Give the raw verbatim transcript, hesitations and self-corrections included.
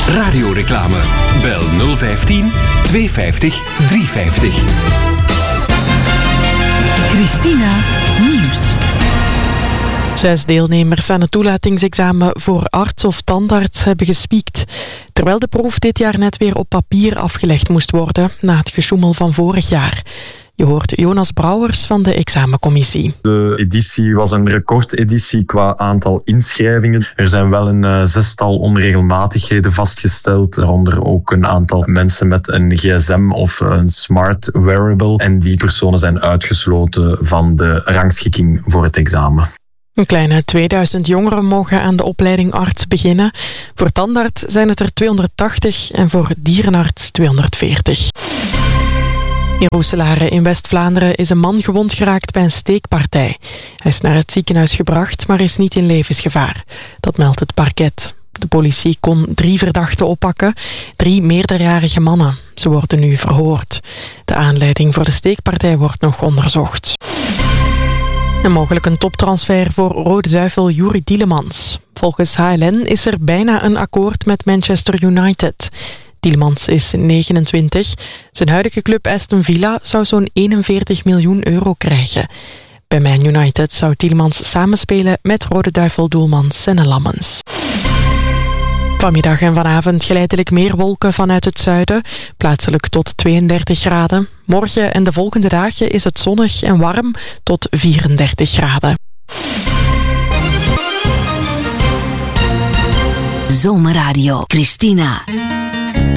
Radioreclame. Bel nul vijftien tweehonderdvijftig driehonderdvijftig. Christina Nieuws. Zes deelnemers aan het toelatingsexamen voor arts of tandarts hebben gespiekt. Terwijl de proef dit jaar net weer op papier afgelegd moest worden na het gesjoemel van vorig jaar. Je hoort Jonas Brouwers van de examencommissie. De editie was een recordeditie qua aantal inschrijvingen. Er zijn wel een uh, zestal onregelmatigheden vastgesteld. Daaronder ook een aantal mensen met een gsm of een smart wearable. En die personen zijn uitgesloten van de rangschikking voor het examen. Een kleine tweeduizend jongeren mogen aan de opleiding arts beginnen. Voor tandarts zijn het er tweehonderdtachtig en voor dierenarts tweehonderdveertig. In Roeselare in West-Vlaanderen is een man gewond geraakt bij een steekpartij. Hij is naar het ziekenhuis gebracht, maar is niet in levensgevaar. Dat meldt het parket. De politie kon drie verdachten oppakken, drie meerderjarige mannen. Ze worden nu verhoord. De aanleiding voor de steekpartij wordt nog onderzocht. En mogelijk een toptransfer voor Rode Duivel Youri Tielemans. Volgens H L N is er bijna een akkoord met Manchester United. Tielemans is negenentwintig. Zijn huidige club Aston Villa zou zo'n eenenveertig miljoen euro krijgen. Bij Man United zou Tielemans samenspelen met Rode Duivel-doelman Senne Lammens. Vanmiddag en vanavond geleidelijk meer wolken vanuit het zuiden, plaatselijk tot tweeëndertig graden. Morgen en de volgende dagen is het zonnig en warm tot vierendertig graden. Zomerradio Christina.